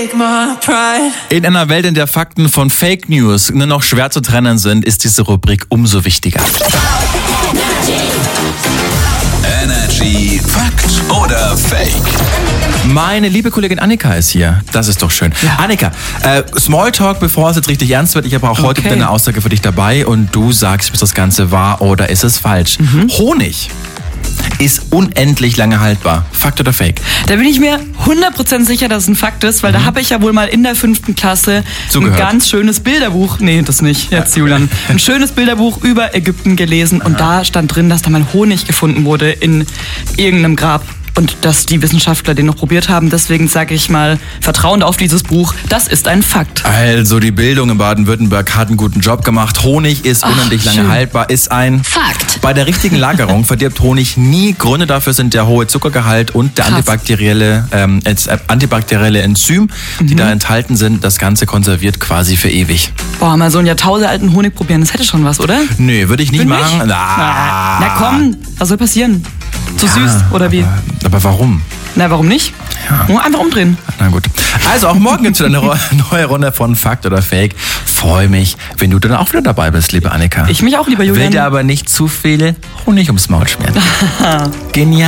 In einer Welt, in der Fakten von Fake News nur noch schwer zu trennen sind, ist diese Rubrik umso wichtiger. Energy Fakt oder Fake? Meine liebe Kollegin Annika ist hier. Das ist doch schön. Ja. Annika, Smalltalk, bevor es jetzt richtig ernst wird. Ich habe auch heute wieder eine Aussage für dich dabei und du sagst, ist das Ganze wahr oder ist es falsch? Honig ist unendlich lange haltbar. Fakt oder Fake? Da bin ich mir 100% sicher, dass es ein Fakt ist, weil da habe ich ja wohl mal in der 5. Klasse ein ganz schönes Bilderbuch, nee, das nicht, jetzt Julian, ein schönes Bilderbuch über Ägypten gelesen und da stand drin, dass da mal Honig gefunden wurde in irgendeinem Grab. Und dass die Wissenschaftler den noch probiert haben. Deswegen sage ich mal, vertrauend auf dieses Buch, das ist ein Fakt. Also die Bildung in Baden-Württemberg hat einen guten Job gemacht. Honig ist unendlich lange haltbar, ist ein Fakt. Bei der richtigen Lagerung verdirbt Honig nie. Gründe dafür sind der hohe Zuckergehalt und der antibakterielle Enzym, die da enthalten sind. Das Ganze konserviert quasi für ewig. Boah, mal so einen jahrtausendalten Honig probieren, das hätte schon was, oder? Nö, würde ich nicht machen. Na komm, was soll passieren? Zu süß, oder wie? Aber warum? Na, warum nicht? Ja. Nur einfach umdrehen. Na gut. Also auch morgen gibt es wieder eine neue Runde von Fakt oder Fake. Freue mich, wenn du dann auch wieder dabei bist, liebe Annika. Ich mich auch, lieber Julian. Will dir aber nicht zu viel Honig ums Maul schmieren. Genial.